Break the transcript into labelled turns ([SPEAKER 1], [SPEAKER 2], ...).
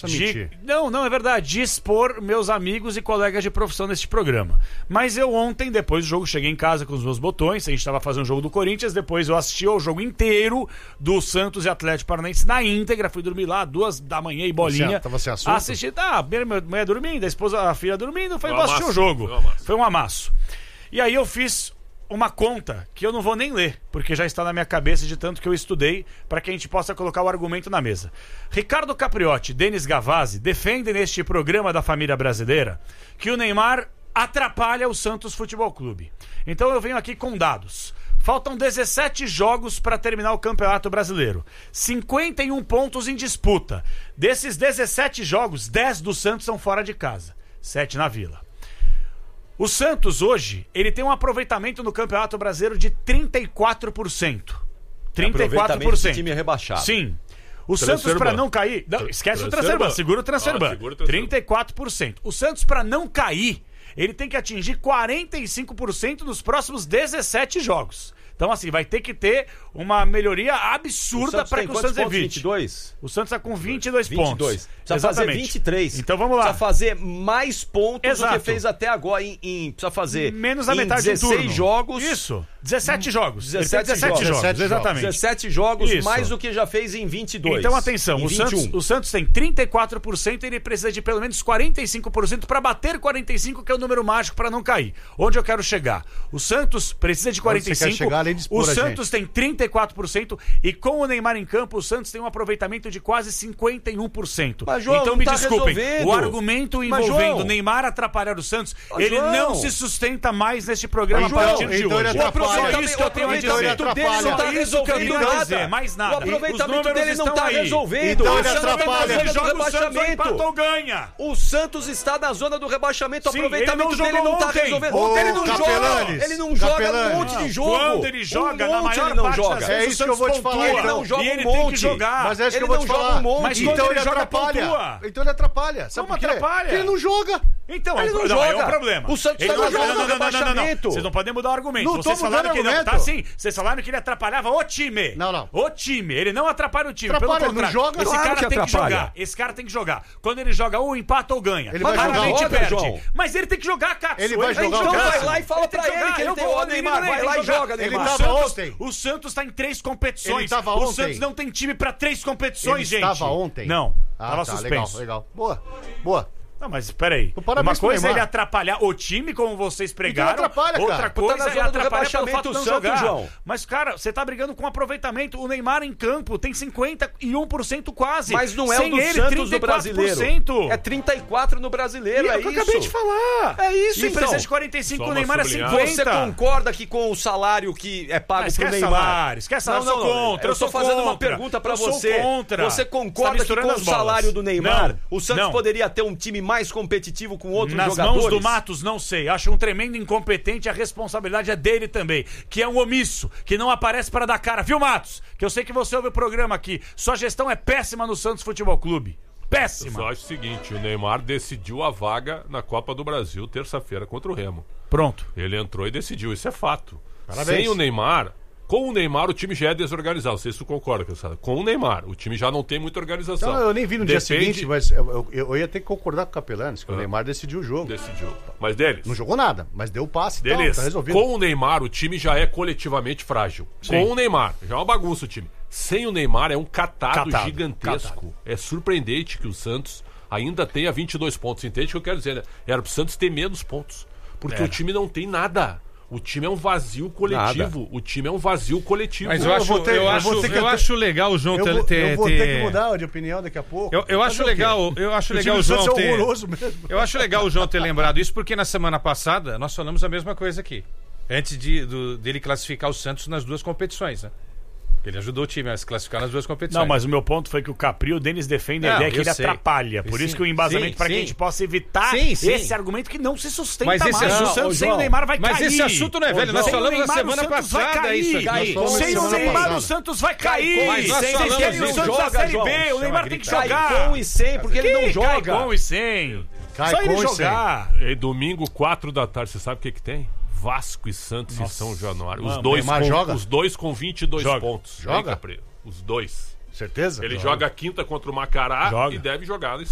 [SPEAKER 1] Não é verdade, de expor meus amigos e colegas de profissão neste programa. Mas eu ontem, depois do jogo, cheguei em casa com os meus botões, a gente estava fazendo o jogo do Corinthians, depois eu assisti ao jogo inteiro do Santos e Atlético Paranaense na íntegra, fui dormir lá 2 da manhã e bolinha.
[SPEAKER 2] Tava sem assunto?
[SPEAKER 1] Assisti, minha mulher dormindo, a filha dormindo, vou assistir o jogo. Foi um amasso. E aí eu fiz uma conta que eu não vou nem ler, porque já está na minha cabeça de tanto que eu estudei, para que a gente possa colocar o argumento na mesa. Ricardo Capriotti e Denis Gavazzi defendem neste programa da família brasileira que o Neymar atrapalha o Santos Futebol Clube. Então eu venho aqui com dados. Faltam 17 jogos para terminar o Campeonato Brasileiro. 51 pontos em disputa. Desses 17 jogos, 10 do Santos são fora de casa, 7 na Vila. O Santos hoje, ele tem um aproveitamento no Campeonato Brasileiro de 34%. 34%.
[SPEAKER 3] Aproveitamento de time rebaixado.
[SPEAKER 1] Sim. O Santos, para não cair... Não, esquece o Transferban, segura o Transferban. 34%. O Santos, para não cair, ele tem que atingir 45% nos próximos 17 jogos. Então, assim, vai ter que ter uma melhoria absurda para que o Santos evite.
[SPEAKER 3] 22?
[SPEAKER 1] O Santos está com 22 pontos.
[SPEAKER 3] Precisa fazer 23.
[SPEAKER 1] Então vamos lá.
[SPEAKER 3] Precisa fazer mais pontos do que fez até agora. Precisa fazer
[SPEAKER 1] menos a metade do turno.
[SPEAKER 3] 16 jogos.
[SPEAKER 1] Isso. 17 jogos.
[SPEAKER 3] 17
[SPEAKER 1] jogos. Exatamente.
[SPEAKER 3] 17 jogos,
[SPEAKER 1] isso.
[SPEAKER 3] Mais do que já fez em 22.
[SPEAKER 1] Então, atenção. O Santos tem 34% e ele precisa de pelo menos 45% para bater 45%, que é o número mágico para não cair. Onde eu quero chegar? O Santos precisa de 45%. O Santos tem 34% e com o Neymar em campo, o Santos tem um aproveitamento de quase 51%.
[SPEAKER 3] Mas, João,
[SPEAKER 1] então me
[SPEAKER 3] tá
[SPEAKER 1] desculpem,
[SPEAKER 3] resolvendo.
[SPEAKER 1] O argumento envolvendo Neymar atrapalhar o Santos, ele não se sustenta mais neste programa a partir de hoje.
[SPEAKER 3] Só isso que eu tenho a dizer. O aproveitamento dele não tá resolvendo nada.
[SPEAKER 1] Mais nada.
[SPEAKER 3] O aproveitamento dele não tá resolvendo.
[SPEAKER 2] Então ele atrapalha.
[SPEAKER 1] Ele joga o Santos, empata ou ganha.
[SPEAKER 3] O Santos está na zona do rebaixamento. O aproveitamento dele não tá resolvendo. Ele não joga. Ele não joga um monte de jogo.
[SPEAKER 1] Quando ele joga, na maior parte das vezes,
[SPEAKER 2] é isso que eu vou te falar.
[SPEAKER 3] Ele não joga um
[SPEAKER 1] monte. Tem que jogar.
[SPEAKER 2] Mas é isso que eu vou te falar.
[SPEAKER 1] Mas
[SPEAKER 2] então ele atrapalha. Então ele atrapalha. Sabe por quê? Porque ele não joga.
[SPEAKER 1] Então,
[SPEAKER 3] ele não joga.
[SPEAKER 1] É um problema.
[SPEAKER 3] O Santos está no jogo do rebaixamento.
[SPEAKER 1] Vocês não podem mudar o argumento.
[SPEAKER 2] Não
[SPEAKER 1] Vocês falaram que não. Tá sim. Vocês falaram que ele atrapalhava o time.
[SPEAKER 2] Não.
[SPEAKER 1] O time. Ele não atrapalha o time.
[SPEAKER 2] Atrapalha,
[SPEAKER 1] pelo contrário.
[SPEAKER 2] não joga.
[SPEAKER 1] Esse cara tem que jogar. Esse cara tem que jogar. Quando ele joga, ou empata ou ganha.
[SPEAKER 2] Ele vai jogar,
[SPEAKER 1] perde.
[SPEAKER 3] João.
[SPEAKER 1] Mas ele tem que jogar, Cássio.
[SPEAKER 2] Ele vai jogar.
[SPEAKER 3] Então vai lá e fala pra ele que ele tem o Neymar. Vai lá e joga, Neymar.
[SPEAKER 2] Ele tava ontem.
[SPEAKER 1] O Santos tá em 3 competições.
[SPEAKER 2] Ele tava ontem.
[SPEAKER 1] O Santos não tem time pra 3 competições, gente.
[SPEAKER 2] Ele estava ontem?
[SPEAKER 1] Não.
[SPEAKER 2] Tava suspenso. Legal. Boa.
[SPEAKER 1] Não, mas peraí. Uma coisa é ele atrapalhar o time, como vocês pregaram.
[SPEAKER 2] Então atrapalha, cara.
[SPEAKER 1] Outra coisa é atrapalhar pelo fato de não jogar.
[SPEAKER 3] João.
[SPEAKER 1] Mas, cara, você tá brigando com aproveitamento. O Neymar em campo tem 51% quase.
[SPEAKER 3] Mas não é
[SPEAKER 1] sem
[SPEAKER 3] o do
[SPEAKER 1] ele,
[SPEAKER 3] Santos
[SPEAKER 1] 34%.
[SPEAKER 3] do brasileiro. É 34% no brasileiro, é isso.
[SPEAKER 1] Eu acabei de falar.
[SPEAKER 3] É isso,
[SPEAKER 1] então. Precisa de 45, o Neymar é 50.
[SPEAKER 3] Você concorda que com o salário que é pago pro Neymar...
[SPEAKER 1] Esquece salário, eu sou contra.
[SPEAKER 3] Eu tô fazendo uma pergunta pra você. Você concorda que com o salário do Neymar, o Santos poderia ter um time mais competitivo com outros
[SPEAKER 1] jogadores? Nas mãos do Matos, não sei. Acho um tremendo incompetente, a responsabilidade é dele também, que é um omisso, que não aparece para dar cara. Viu, Matos? Que eu sei que você ouve o programa aqui. Sua gestão é péssima no Santos Futebol Clube. Péssima.
[SPEAKER 4] Eu só acho o seguinte, o Neymar decidiu a vaga na Copa do Brasil terça-feira contra o Remo.
[SPEAKER 1] Pronto.
[SPEAKER 4] Ele entrou e decidiu, isso é fato.
[SPEAKER 2] Parabéns.
[SPEAKER 4] Sem o Neymar... Com o Neymar, o time já é desorganizado. Não sei se tu concorda, Cassada. Com o Neymar, o time já não tem muita organização.
[SPEAKER 2] Então, eu nem vi no dia seguinte, mas eu ia ter que concordar com o Capelanes, que o Neymar decidiu o jogo.
[SPEAKER 4] Decidiu. Mas deles?
[SPEAKER 2] Não jogou nada, mas deu o passe.
[SPEAKER 4] Deles.
[SPEAKER 2] Tá resolvido.
[SPEAKER 4] Com o Neymar, o time já é coletivamente frágil. Sim. Com o Neymar, já é uma bagunça o time. Sem o Neymar, é um catado gigantesco. É surpreendente que o Santos ainda tenha 22 pontos. Entende o que eu quero dizer, né? Era pro Santos ter menos pontos. Porque o time não tem nada. O time é um vazio coletivo. Nada. O time é um vazio coletivo.
[SPEAKER 5] Mas eu acho legal o João ter...
[SPEAKER 2] Eu vou ter que mudar de opinião daqui a pouco.
[SPEAKER 5] Eu acho legal o João ter... Eu acho legal o João ter lembrado isso, porque na semana passada nós falamos a mesma coisa aqui. Antes dele classificar o Santos nas 2 competições, né? Ele ajudou o time a se classificar nas 2 competições.
[SPEAKER 1] Não, mas o meu ponto foi que o Capri e o Denis defendem a ideia que ele atrapalha. Por isso que o embasamento para que a gente possa evitar esse argumento que não se sustenta mais.
[SPEAKER 5] O
[SPEAKER 1] Santos sem o Neymar vai cair.
[SPEAKER 5] Mas esse assunto não é velho. Nós falamos na semana passada isso aqui.
[SPEAKER 1] Sem o Neymar o Santos vai cair.
[SPEAKER 5] Mas nós falamos
[SPEAKER 1] o Santos da Série B. O Neymar tem que jogar.
[SPEAKER 3] Cai com e sem, porque ele não joga.
[SPEAKER 1] Cai com e sem. Só ele jogar.
[SPEAKER 4] E domingo, 4 da tarde, você sabe o que tem? Vasco e Santos em São Januário. Os dois com 22 pontos.
[SPEAKER 2] Joga?
[SPEAKER 4] Os dois.
[SPEAKER 2] Certeza?
[SPEAKER 4] Ele joga a quinta contra o Macará e deve jogar